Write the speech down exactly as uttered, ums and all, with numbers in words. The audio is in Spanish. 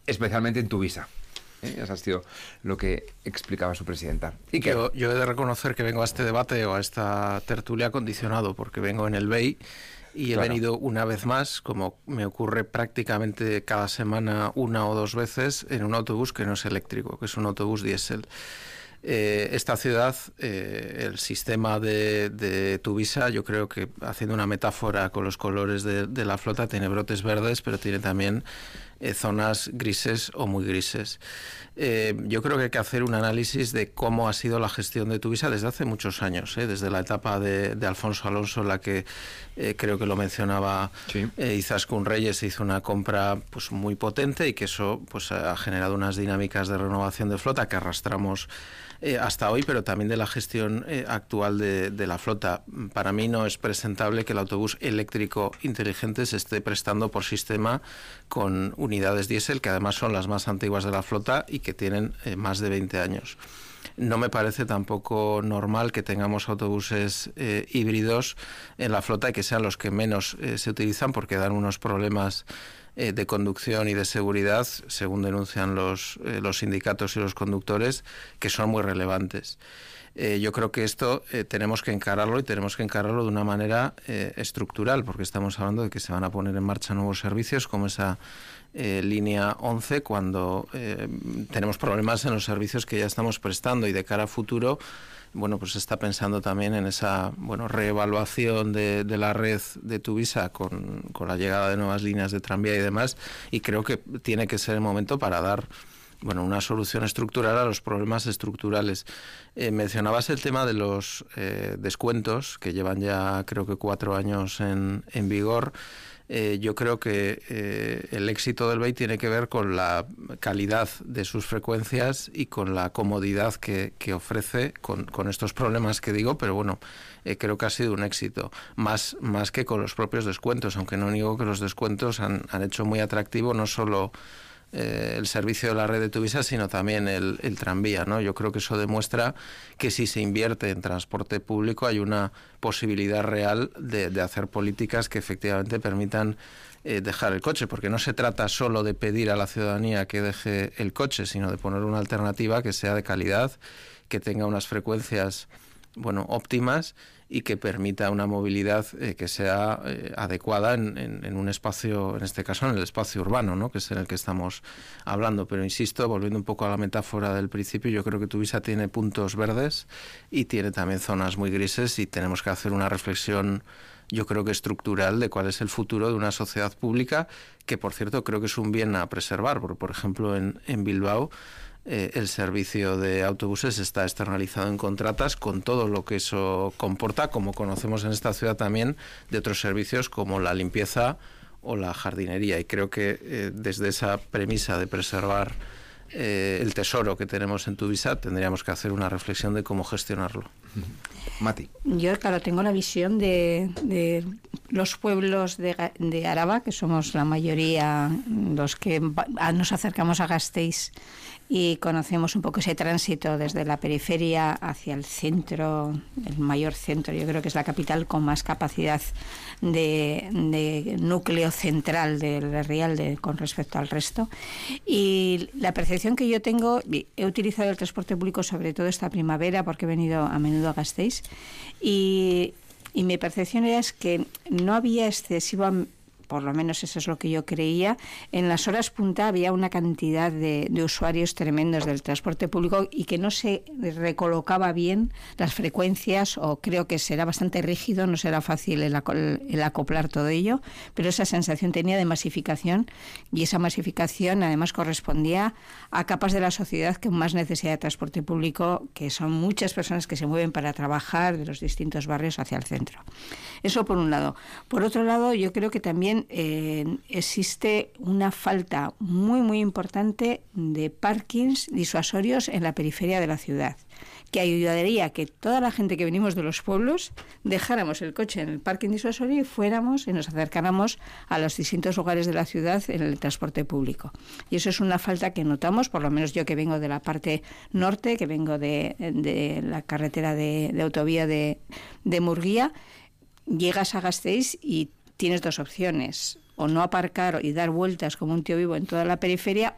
especialmente en Tuvisa. ¿Eh? Eso ha sido lo que explicaba su presidenta. Y que yo, yo he de reconocer que vengo a este debate o a esta tertulia condicionado, porque vengo en el B E I y he claro. venido una vez más, como me ocurre prácticamente cada semana una o dos veces, en un autobús que no es eléctrico, que es un autobús diésel. Eh, esta ciudad, eh, el sistema de, de Tuvisa, yo creo que, haciendo una metáfora con los colores de, de la flota, tiene brotes verdes, pero tiene también eh, zonas grises o muy grises. Eh, yo creo que hay que hacer un análisis de cómo ha sido la gestión de Tuvisa desde hace muchos años, eh, desde la etapa de, de Alfonso Alonso, en la que eh, creo que lo mencionaba sí. eh, Izaskun Reyes, se hizo una compra pues muy potente y que eso pues ha generado unas dinámicas de renovación de flota que arrastramos Eh, hasta hoy, pero también de la gestión eh, actual de, de la flota. Para mí no es presentable que el autobús eléctrico inteligente se esté prestando por sistema con unidades diésel, que además son las más antiguas de la flota y que tienen eh, más de veinte años. No me parece tampoco normal que tengamos autobuses eh, híbridos en la flota y que sean los que menos eh, se utilizan, porque dan unos problemas eh, de conducción y de seguridad, según denuncian los, eh, los sindicatos y los conductores, que son muy relevantes. Eh, yo creo que esto eh, tenemos que encararlo y tenemos que encararlo de una manera eh, estructural, porque estamos hablando de que se van a poner en marcha nuevos servicios como esa eh, línea once, cuando eh, tenemos problemas en los servicios que ya estamos prestando, y de cara a futuro, bueno, pues se está pensando también en esa bueno reevaluación de, de la red de Tuvisa con, con la llegada de nuevas líneas de tranvía y demás, y creo que tiene que ser el momento para dar bueno, una solución estructural a los problemas estructurales. Eh, mencionabas el tema de los eh, descuentos, que llevan ya creo que cuatro años en, en vigor. Eh, yo creo que eh, el éxito del B E I tiene que ver con la calidad de sus frecuencias y con la comodidad que, que ofrece con, con estos problemas que digo, pero bueno, eh, creo que ha sido un éxito, más, más que con los propios descuentos, aunque no niego que los descuentos han, han hecho muy atractivo no solo Eh, el servicio de la red de Tuvisa, sino también el, el tranvía, ¿no? Yo creo que eso demuestra que si se invierte en transporte público hay una posibilidad real de, de hacer políticas que efectivamente permitan eh, dejar el coche, porque no se trata solo de pedir a la ciudadanía que deje el coche, sino de poner una alternativa que sea de calidad, que tenga unas frecuencias bueno, óptimas y que permita una movilidad eh, que sea eh, adecuada en, en, en un espacio, en este caso en el espacio urbano, ¿no? Que es en el que estamos hablando. Pero insisto, volviendo un poco a la metáfora del principio, yo creo que Tuvisa tiene puntos verdes y tiene también zonas muy grises, y tenemos que hacer una reflexión, yo creo que estructural, de cuál es el futuro de una sociedad pública, que por cierto creo que es un bien a preservar, porque por ejemplo en, en Bilbao Eh, el servicio de autobuses está externalizado en contratas, con todo lo que eso comporta, como conocemos en esta ciudad también de otros servicios como la limpieza o la jardinería. Y creo que eh, desde esa premisa de preservar eh, el tesoro que tenemos en Tuvisa, tendríamos que hacer una reflexión de cómo gestionarlo. Mati. Yo, claro, tengo la visión de, de los pueblos de, de Araba, que somos la mayoría los que nos acercamos a Gasteiz y conocemos un poco ese tránsito desde la periferia hacia el centro, el mayor centro. Yo creo que es la capital con más capacidad de, de núcleo central del Rialde con respecto al resto. Y la percepción que yo tengo, he utilizado el transporte público sobre todo esta primavera, porque he venido a menudo a Gasteiz, y, y mi percepción era es que no había excesiva, por lo menos eso es lo que yo creía, en las horas punta había una cantidad de, de usuarios tremendos del transporte público y que no se recolocaba bien las frecuencias, o creo que será bastante rígido, no será fácil el, el acoplar todo ello, pero esa sensación tenía de masificación, y esa masificación además correspondía a capas de la sociedad con más necesidad de transporte público, que son muchas personas que se mueven para trabajar de los distintos barrios hacia el centro. Eso por un lado. Por otro lado, yo creo que también Eh, existe una falta muy muy importante de parkings disuasorios en la periferia de la ciudad, que ayudaría a que toda la gente que venimos de los pueblos dejáramos el coche en el parking disuasorio y fuéramos y nos acercáramos a los distintos lugares de la ciudad en el transporte público. Y eso es una falta que notamos, por lo menos yo que vengo de la parte norte, que vengo de, de la carretera de, de autovía de, de Murguía. Llegas a Gasteiz y tienes dos opciones: o no aparcar y dar vueltas como un tío vivo en toda la periferia,